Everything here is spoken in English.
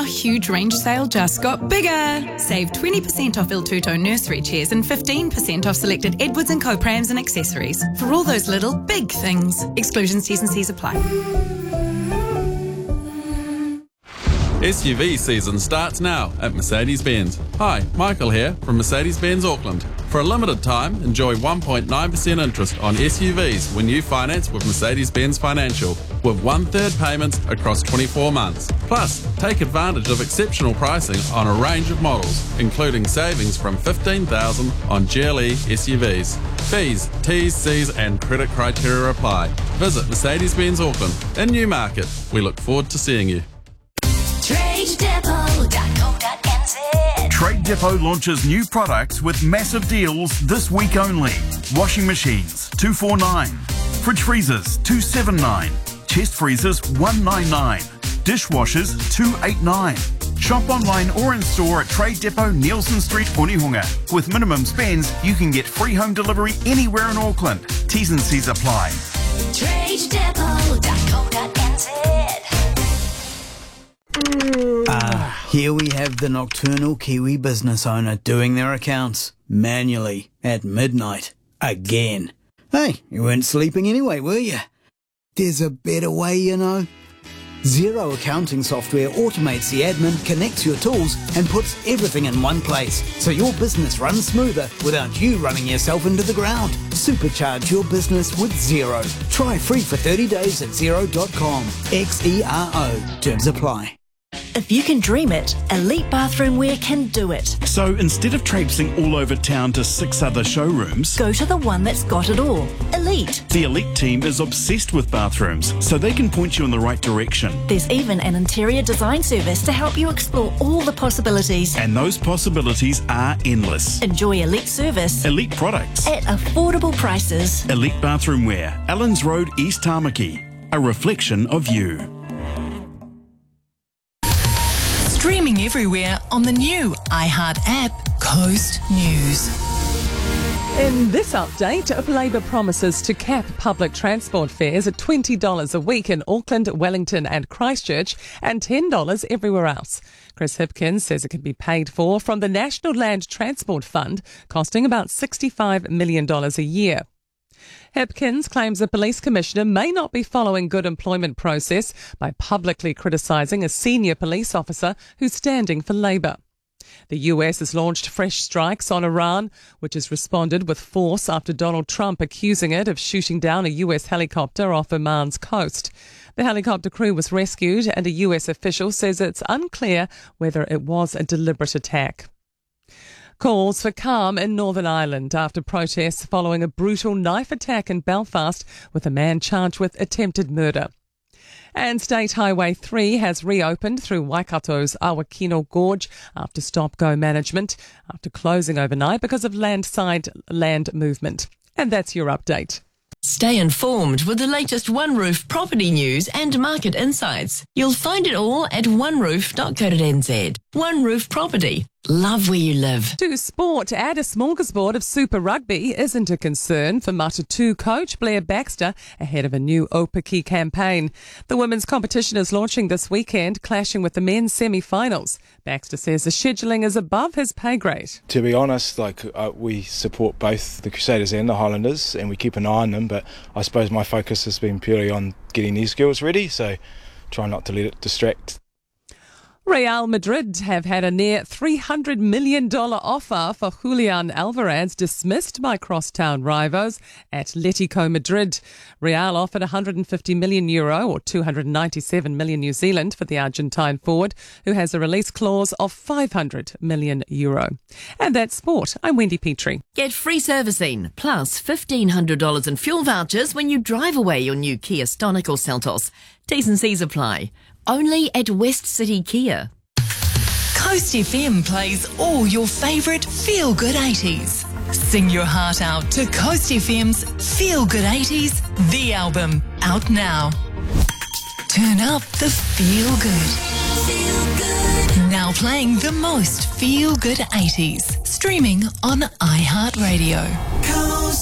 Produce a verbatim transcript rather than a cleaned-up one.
our huge range sale just got bigger. Save twenty percent off Il Tuto nursery chairs and fifteen percent off selected Edwards and Co prams and accessories for all those little big things. Exclusions, T's and C's apply. S U V season starts now at Mercedes-Benz. Hi, Michael here from Mercedes-Benz Auckland. For a limited time, enjoy one point nine percent interest on S U Vs when you finance with Mercedes-Benz Financial, with one-third payments across twenty-four months. Plus, take advantage of exceptional pricing on a range of models, including savings from fifteen thousand dollars on G L E S U Vs. Fees, T's, C's and credit criteria apply. Visit Mercedes-Benz Auckland in Newmarket. We look forward to seeing you. Trade Depot dot co dot n z. Trade Depot launches new products with massive deals this week only. Washing machines, two forty-nine. Fridge freezers, two seventy-nine. Chest freezers, one ninety-nine. Dishwashers, two eighty-nine. Shop online or in store at Trade Depot, Nielsen Street, Onehunga. With minimum spends, you can get free home delivery anywhere in Auckland. T's and C's apply. Trade Depot dot co dot n z. Ah, here we have the nocturnal Kiwi business owner doing their accounts manually at midnight again. Hey, you weren't sleeping anyway, were you? There's a better way, you know. Xero accounting software automates the admin, connects your tools and puts everything in one place so your business runs smoother without you running yourself into the ground. Supercharge your business with Xero. Try free for thirty days at xero dot com. X E R O. Terms apply. If you can dream it, Elite Bathroom Wear can do it. So instead of traipsing all over town to six other showrooms, Go to the one that's got it all. Elite. the Elite team is obsessed with bathrooms, so they can point you in the right direction. There's even an interior design service to help you explore all the possibilities. And those possibilities are endless. Enjoy Elite service Elite products. at affordable prices. Elite Bathroom Wear, Allens Road, East Tamaki. A reflection of you. Streaming everywhere on the new iHeart app, Coast News. In this update, Labour promises to cap public transport fares at twenty dollars a week in Auckland, Wellington and Christchurch and ten dollars everywhere else. Chris Hipkins says it can be paid for from the National Land Transport Fund, costing about sixty-five million dollars a year. Hipkins claims a police commissioner may not be following good employment process by publicly criticising a senior police officer who's standing for Labour. The U S has launched fresh strikes on Iran, which has responded with force after Donald Trump accusing it of shooting down a U S helicopter off Oman's coast. The helicopter crew was rescued and a U S official says it's unclear whether it was a deliberate attack. Calls for calm in Northern Ireland after protests following a brutal knife attack in Belfast with a man charged with attempted murder. And State Highway three has reopened through Waikato's Awakino Gorge after stop-go management, after closing overnight because of landside land movement. And that's your update. Stay informed with the latest One Roof property news and market insights. You'll find it all at one roof dot co dot n z. One Roof Property. Love where you live. To sport, add a smorgasbord of Super Rugby isn't a concern for Mata two coach Blair Baxter ahead of a new Opaki campaign. The women's competition is launching this weekend, clashing with the men's semi-finals. Baxter says the scheduling is above his pay grade. To be honest, like uh, we support both the Crusaders and the Highlanders and we keep an eye on them, but I suppose my focus has been purely on getting these girls ready, so try not to let it distract. Real Madrid have had a near three hundred million dollars offer for Julian Alvarez dismissed by crosstown rivals Atletico Madrid. Real offered one hundred fifty million euro or two hundred ninety-seven million New Zealand for the Argentine forward, who has a release clause of five hundred million euro. And that's sport. I'm Wendy Petrie. Get free servicing plus fifteen hundred dollars in fuel vouchers when you drive away your new Kia Stonic or Seltos. T's and C's apply. Only at West City Kia. Coast F M plays all your favourite feel-good eighties. Sing your heart out to Coast F M's Feel Good eighties, the album, out now. Turn up the feel good. Feel good. Now playing the most feel-good eighties. Streaming on iHeartRadio. Coast